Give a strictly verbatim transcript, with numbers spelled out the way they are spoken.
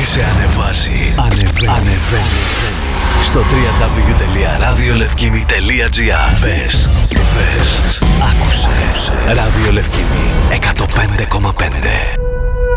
σε ανεβάζει, ανεβαίνει, ανεβαίνει. Στο double-u double-u double-u τελεία ραδιολευκήμι τελεία τζι άρ. Μπες, μπες, άκουσε. Ραδιολευκήμι εκατόν πέντε κόμμα πέντε.